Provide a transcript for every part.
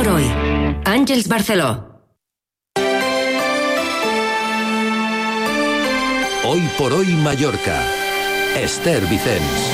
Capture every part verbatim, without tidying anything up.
hoy. Àngels Barceló. Hoy por hoy Mallorca. Esther Vicens.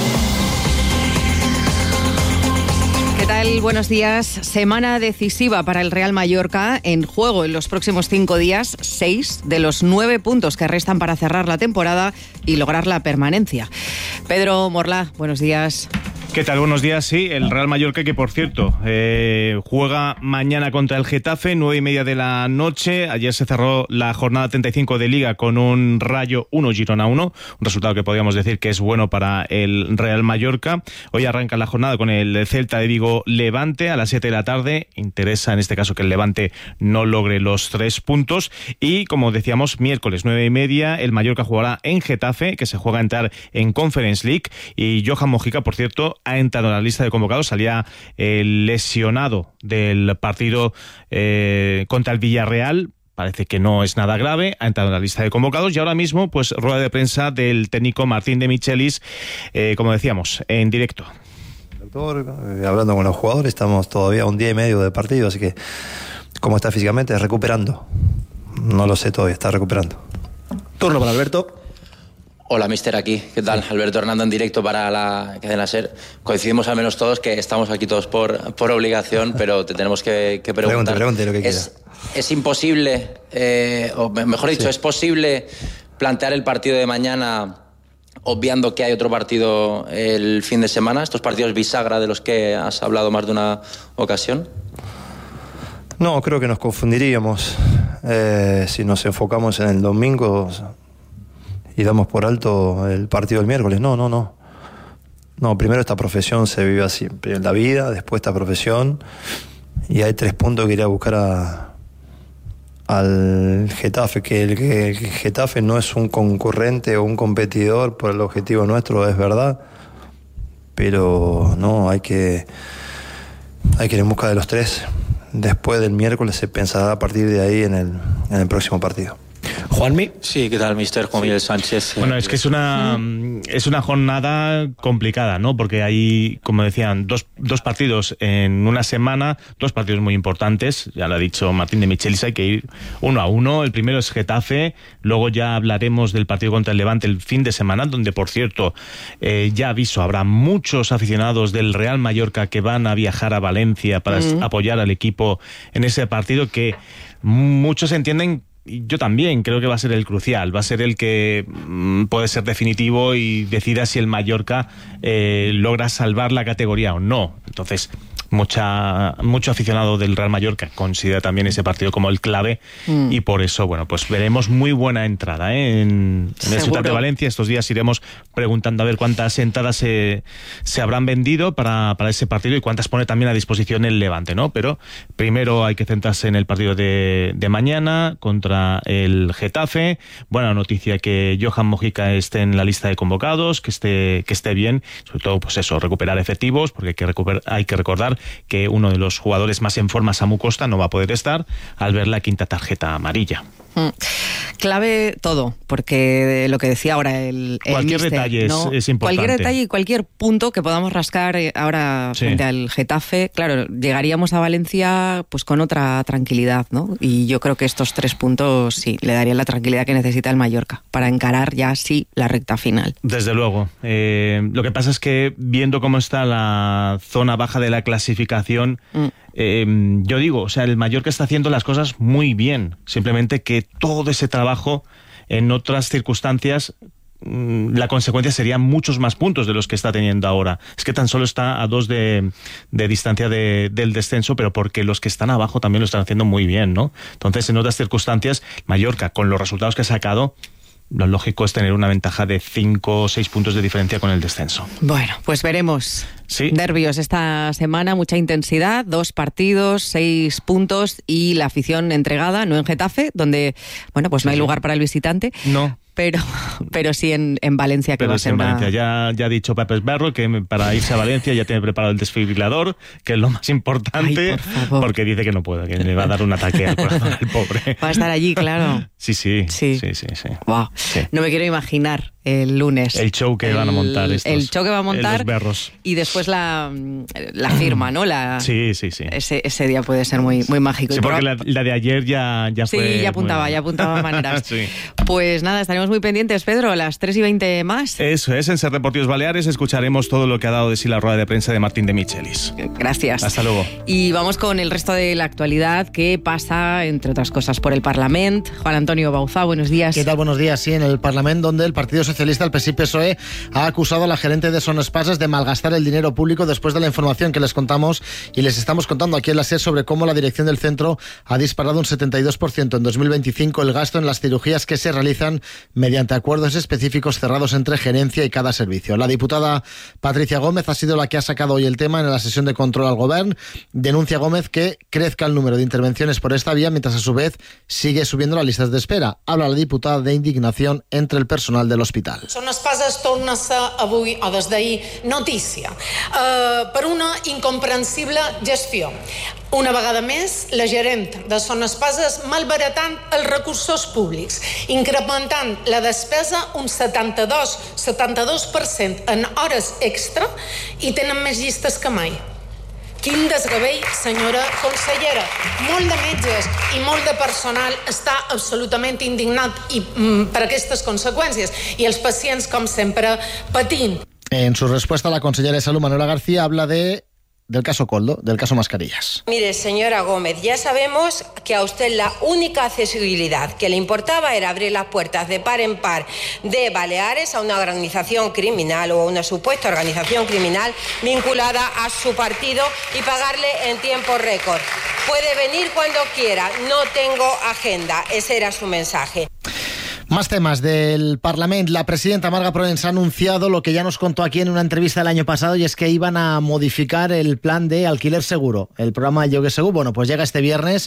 ¿Qué tal? Buenos días. Semana decisiva para el Real Mallorca. En juego en los próximos cinco días, seis de los nueve puntos que restan para cerrar la temporada y lograr la permanencia. Pedro Morlá, buenos días. ¿Qué tal? Buenos días. Sí, el Real Mallorca, que por cierto eh, juega mañana contra el Getafe, nueve y media de la noche. Ayer se cerró la jornada treinta y cinco de Liga con un Rayo uno, Girona uno, un resultado que podríamos decir que es bueno para el Real Mallorca. Hoy arranca la jornada con el Celta de Vigo Levante a las siete de la tarde. Interesa en este caso que el Levante no logre los tres puntos. Y como decíamos, miércoles nueve y media, el Mallorca jugará en Getafe, que se juega a entrar en Conference League. Y Johan Mojica, por cierto, ha entrado en la lista de convocados, salía eh, lesionado del partido eh, contra el Villarreal. Parece que no es nada grave, ha entrado en la lista de convocados y ahora mismo, pues, rueda de prensa del técnico Martín de Michelis, eh, como decíamos, en directo. Doctor, eh, hablando con los jugadores, estamos todavía un día y medio de partido, así que, ¿cómo está físicamente? Recuperando. No lo sé todavía, está recuperando. Turno para Alberto. Hola, mister, aquí. ¿Qué tal? Alberto Hernando en directo para la cadena SER. Coincidimos al menos todos que estamos aquí todos por, por obligación, pero te tenemos que, que preguntar. Pregunte, pregunte lo que ¿Es, quiera. ¿Es imposible, eh, o mejor dicho, sí. es posible plantear el partido de mañana obviando que hay otro partido el fin de semana? Estos partidos bisagra de los que has hablado más de una ocasión. No, creo que nos confundiríamos eh, si nos enfocamos en el domingo y damos por alto el partido del miércoles. No, no, no. No, primero esta profesión se vive así. Primero la vida, después esta profesión. Y hay tres puntos que ir a buscar a, al Getafe. Que el, que el Getafe no es un concurrente o un competidor por el objetivo nuestro, es verdad. Pero no, hay que, hay que ir en busca de los tres. Después del miércoles se pensará a partir de ahí en el, en el próximo partido. Juanmi. Sí, ¿qué tal, mister? Juan Miguel Sánchez. Bueno, es que es una es una jornada complicada, ¿no? Porque hay, como decían, dos, dos partidos en una semana, dos partidos muy importantes. Ya lo ha dicho Martín de Michelis, hay que ir uno a uno. El primero es Getafe, luego ya hablaremos del partido contra el Levante el fin de semana, donde, por cierto, eh, ya aviso, habrá muchos aficionados del Real Mallorca que van a viajar a Valencia para mm. apoyar al equipo en ese partido que muchos entienden. Y yo también creo que va a ser el crucial, va a ser el que mmm, puede ser definitivo y decida si el Mallorca eh, logra salvar la categoría o no. Entonces, mucha mucho aficionado del Real Mallorca considera también ese partido como el clave mm. y por eso, bueno, pues veremos muy buena entrada ¿eh? en, en el Ciutat de Valencia. Estos días iremos preguntando a ver cuántas entradas se, se habrán vendido para, para ese partido y cuántas pone también a disposición el Levante, ¿no? Pero primero hay que centrarse en el partido de, de mañana contra el Getafe. Buena noticia que Johan Mojica esté en la lista de convocados, que esté, que esté bien, sobre todo pues eso, recuperar efectivos, porque hay que, recuperar, hay que recordar que uno de los jugadores más en forma, Samu Costa, no va a poder estar al ver la quinta tarjeta amarilla. Mm. Clave todo, porque lo que decía ahora el, el cualquier míster, detalle ¿no? es, es importante. Cualquier detalle y cualquier punto que podamos rascar ahora sí. frente al Getafe, claro, llegaríamos a Valencia pues con otra tranquilidad, ¿no? Y yo creo que estos tres puntos sí le darían la tranquilidad que necesita el Mallorca para encarar ya sí la recta final. Desde luego. Eh, lo que pasa es que viendo cómo está la zona baja de la clasificación, mm. eh, yo digo, o sea, el Mallorca está haciendo las cosas muy bien, simplemente que todo ese trabajo en otras circunstancias la consecuencia serían muchos más puntos de los que está teniendo ahora. Es que tan solo está a dos de, de distancia de, del descenso, pero porque los que están abajo también lo están haciendo muy bien, ¿no? Entonces, en otras circunstancias, Mallorca, con los resultados que ha sacado, lo lógico es tener una ventaja de cinco o seis puntos de diferencia con el descenso. Bueno, pues veremos. Sí. Nervios esta semana, mucha intensidad, dos partidos, seis puntos y la afición entregada, no en Getafe, donde, bueno, pues no hay lugar para el visitante. No. Pero, pero sí en, en Valencia, que pero va a sí ser en una... Valencia. Ya, ya ha dicho Pepe Esberro que para irse a Valencia ya tiene preparado el desfibrilador, que es lo más importante. Ay, por favor. Porque dice que no puede, que le va a dar un ataque al corazón al pobre. Va a estar allí, claro. Sí, sí. Sí, sí, sí, sí. Wow. Sí. No me quiero imaginar el lunes. El show que el, van a montar estos. El show que va a montar. Los berros. Y después la, la firma, ¿no? La, sí, sí, sí. Ese, ese día puede ser muy, muy mágico. Sí, porque la, la de ayer ya, ya sí, fue... Sí, ya apuntaba, ya apuntaba maneras. Sí. Pues nada, estaremos muy pendientes, Pedro, a las tres y veinte más. Eso es, en Ser Deportivos Baleares escucharemos todo lo que ha dado de sí la rueda de prensa de Martín de Michelis. Gracias. Hasta luego. Y vamos con el resto de la actualidad que pasa, entre otras cosas, por el Parlamento. Juan Antonio Bauzá, buenos días. ¿Qué tal? Buenos días. Sí, en el Parlamento, donde el Partido Socialista, el P S I P S O E, ha acusado a la gerente de Son Espases de malgastar el dinero público después de la información que les contamos y les estamos contando aquí en la SER sobre cómo la dirección del centro ha disparado un setenta y dos por ciento en dos mil veinticinco el gasto en las cirugías que se realizan mediante acuerdos específicos cerrados entre gerencia y cada servicio. La diputada Patricia Gómez ha sido la que ha sacado hoy el tema en la sesión de control al Gobierno. Denuncia Gómez que crezca el número de intervenciones por esta vía, mientras a su vez sigue subiendo las listas de espera. Habla la diputada de indignación entre el personal del hospital. Son Espases torna a ser avui o des d'ahir notícia uh, per una incomprensible gestió. Una vegada més, la gerent de Son Espases malbaratant els recursos públics, incrementant la despesa un setanta-dos per cent en hores extra i tenen més llistes que mai. Quin desgavell, senyora consellera. Molt de metges i molt de personal està absolutament indignat i, mm, per aquestes conseqüències i els pacients, com sempre, patint. En su respuesta, la consellera de Salud, Manuela García, habla de del caso Coldo, del caso Mascarillas. Mire, señora Gómez, ya sabemos que a usted la única accesibilidad que le importaba era abrir las puertas de par en par de Baleares a una organización criminal o a una supuesta organización criminal vinculada a su partido y pagarle en tiempo récord. Puede venir cuando quiera, no tengo agenda. Ese era su mensaje. Más temas del Parlamento. La presidenta Marga Proens ha anunciado lo que ya nos contó aquí en una entrevista el año pasado, y es que iban a modificar el plan de alquiler seguro, el programa Lloguer Segur. Bueno, pues llega este viernes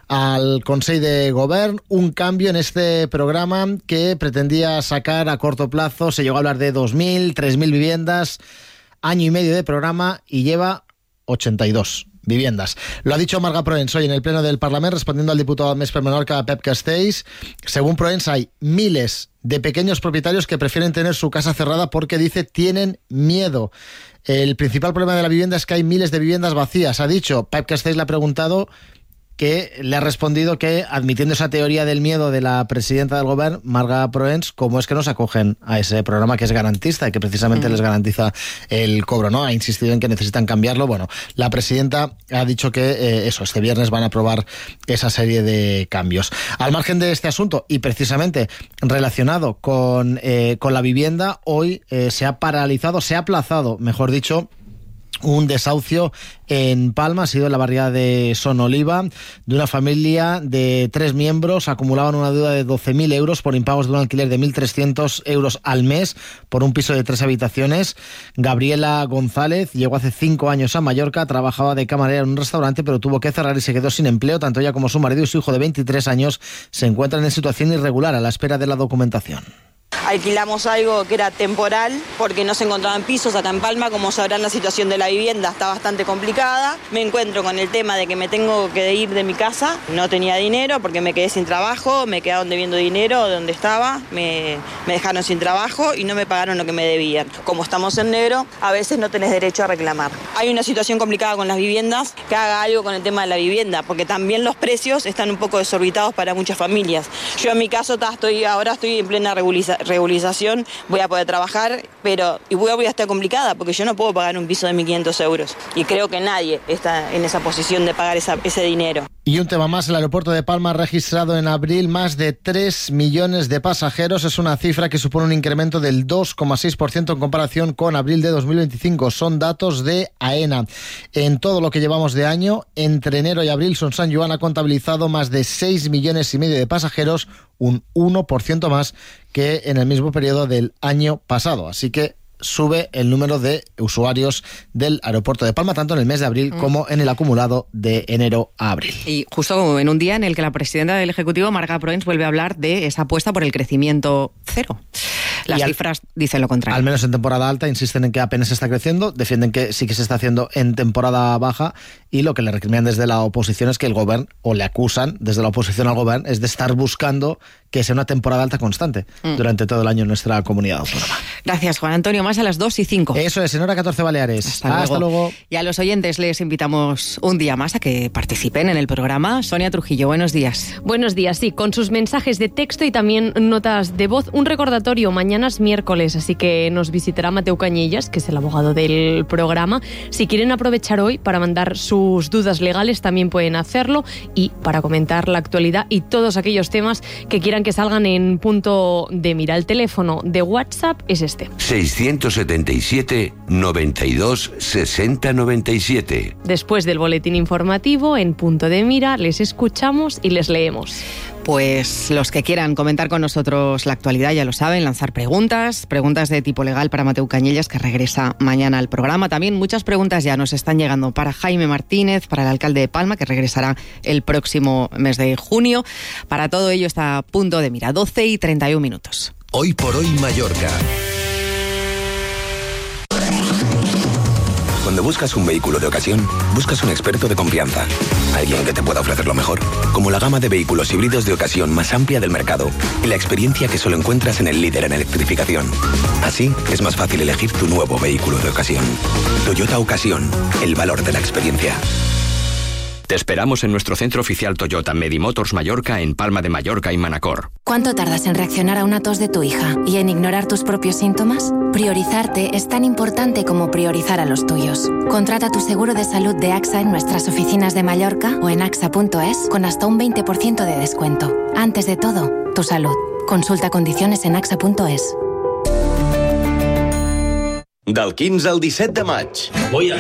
al Consell de Govern un cambio en este programa que pretendía sacar a corto plazo. Se llegó a hablar de dos mil, tres mil viviendas, año y medio de programa y lleva ochenta y dos viviendas. Lo ha dicho Marga Proens hoy en el Pleno del Parlamento, respondiendo al diputado més per Menorca, Pep Castells. Según Proens, hay miles de pequeños propietarios que prefieren tener su casa cerrada porque, dice, tienen miedo. El principal problema de la vivienda es que hay miles de viviendas vacías. Ha dicho, Pep Castells le ha preguntado, que le ha respondido que, admitiendo esa teoría del miedo de la presidenta del Gobierno, Marga Proens, cómo es que no se acogen a ese programa que es garantista y que precisamente mm. les garantiza el cobro, ¿no? Ha insistido en que necesitan cambiarlo. Bueno, la presidenta ha dicho que eh, eso, este viernes van a aprobar esa serie de cambios. Al margen de este asunto, y precisamente relacionado con, eh, con la vivienda, hoy eh, se ha paralizado, se ha aplazado, mejor dicho, un desahucio en Palma. Ha sido en la barriada de Son Oliva, de una familia de tres miembros. Acumulaban una deuda de doce mil euros por impagos de un alquiler de mil trescientos euros al mes por un piso de tres habitaciones. Gabriela González llegó hace cinco años a Mallorca, trabajaba de camarera en un restaurante, pero tuvo que cerrar y se quedó sin empleo. Tanto ella como su marido y su hijo de veintitrés años se encuentran en situación irregular a la espera de la documentación. Alquilamos algo que era temporal porque no se encontraban pisos acá en Palma. Como sabrán, la situación de la vivienda está bastante complicada. Me encuentro con el tema de que me tengo que ir de mi casa. No tenía dinero porque me quedé sin trabajo, me quedaron debiendo dinero donde estaba, me, me dejaron sin trabajo y no me pagaron lo que me debían. Como estamos en negro, a veces no tenés derecho a reclamar. Hay una situación complicada con las viviendas, que haga algo con el tema de la vivienda, porque también los precios están un poco desorbitados para muchas familias. Yo en mi caso estoy, ahora estoy en plena regularización. regularización, voy a poder trabajar, pero y voy a, voy a estar complicada porque yo no puedo pagar un piso de mil quinientos euros y creo que nadie está en esa posición de pagar esa, ese dinero. Y un tema más, el aeropuerto de Palma ha registrado en abril más de tres millones de pasajeros. Es una cifra que supone un incremento del dos coma seis por ciento en comparación con abril de dos mil veinticinco. Son datos de AENA. En todo lo que llevamos de año, entre enero y abril, Son Sant Joan ha contabilizado más de seis millones y medio de pasajeros, un uno por ciento más que en el mismo periodo del año pasado. Así que sube el número de usuarios del aeropuerto de Palma, tanto en el mes de abril mm. como en el acumulado de enero a abril. Y justo en un día en el que la presidenta del Ejecutivo, Marga Proens, vuelve a hablar de esa apuesta por el crecimiento cero. Las al, cifras dicen lo contrario. Al menos en temporada alta insisten en que apenas se está creciendo, defienden que sí que se está haciendo en temporada baja, y lo que le recriminan desde la oposición es que el gobierno, o le acusan desde la oposición al gobierno, es de estar buscando que sea una temporada alta constante mm. durante todo el año en nuestra comunidad autónoma. Gracias, Juan Antonio. Más a las dos y cinco. Eso es, en hora catorce Baleares. Hasta, Hasta luego. luego. Y a los oyentes les invitamos un día más a que participen en el programa. Sonia Trujillo, buenos días. Buenos días, sí, con sus mensajes de texto y también notas de voz. Un recordatorio, mañana es miércoles, así que nos visitará Mateu Cañellas, que es el abogado del programa. Si quieren aprovechar hoy para mandar sus dudas legales, también pueden hacerlo, y para comentar la actualidad y todos aquellos temas que quieran que salgan en punto de mira. El teléfono de WhatsApp es este. seiscientos setenta y siete, noventa y dos, sesenta, noventa y siete. Después del boletín informativo, en punto de mira, les escuchamos y les leemos. Pues los que quieran comentar con nosotros la actualidad ya lo saben, lanzar preguntas, preguntas de tipo legal para Mateu Cañellas, que regresa mañana al programa. También muchas preguntas ya nos están llegando para Jaime Martínez, para el alcalde de Palma, que regresará el próximo mes de junio. Para todo ello está a punto de mira, doce y treinta y un minutos. Hoy por hoy Mallorca. Cuando buscas un vehículo de ocasión, buscas un experto de confianza. Alguien que te pueda ofrecer lo mejor. Como la gama de vehículos híbridos de ocasión más amplia del mercado. Y la experiencia que solo encuentras en el líder en electrificación. Así, es más fácil elegir tu nuevo vehículo de ocasión. Toyota Ocasión. El valor de la experiencia. Te esperamos en nuestro centro oficial Toyota Medimotors Mallorca en Palma de Mallorca y Manacor. ¿Cuánto tardas en reaccionar a una tos de tu hija y en ignorar tus propios síntomas? Priorizarte es tan importante como priorizar a los tuyos. Contrata tu seguro de salud de AXA en nuestras oficinas de Mallorca o en axa punto es con hasta un veinte por ciento de descuento. Antes de todo, tu salud. Consulta condiciones en axa punto es. Del quinze al disset de maig. Voy a